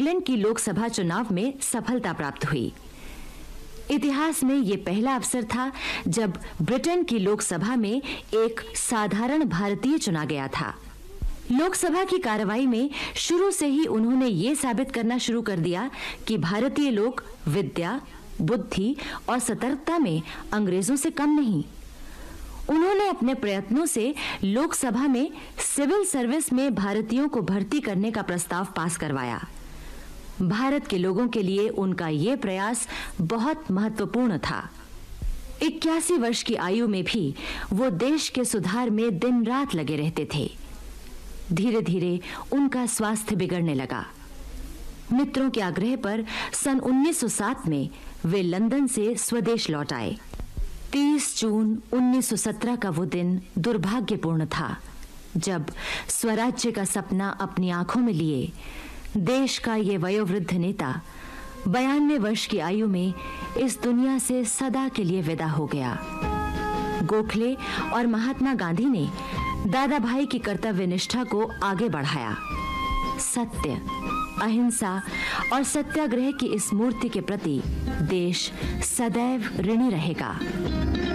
England की लोकसभा चुनाव में सफलता प्राप्त हुई। इतिहास में यह पहला अवसर था जब ब्रिटेन की लोकसभा में एक साधारण भारतीय चुना गया था। लोकसभा की कार्रवाई में शुरू से ही उन्होंने ये साबित करना शुरू कर दिया कि भारतीय लोग विद्या, बुद्धि और सतर्कता में अंग्रेजों से कम नहीं। उन्होंने अपने प्रयत्नों से लोकसभा में सिविल सर्विस में भारतीयों को भर्ती करने का प्रस्ताव पास करवाया। भारत के लोगों के लिए उनका यह प्रयास बहुत महत्वपूर्ण था। 81 वर्ष की आयु में भी वो देश के सुधार में दिन रात लगे रहते थे। धीरे-धीरे उनका स्वास्थ्य बिगड़ने लगा। मित्रों के आग्रह पर सन 1907 में वे लंदन से स्वदेश लौट आए। 30 जून 1917 का वो दिन दुर्भाग्यपूर्ण था जब स्वराज्य का सपना अपनी आंखों में लिए देश का ये वयोवृद्ध नेता 92 वर्ष की आयु में इस दुनिया से सदा के लिए विदा हो गया। गोखले और महात्मा गांधी ने दादा भाई की कर्तव्य निष्ठा को आगे बढ़ाया। सत्य, अहिंसा और सत्याग्रह की इस मूर्ति के प्रति देश सदैव ऋणी रहेगा।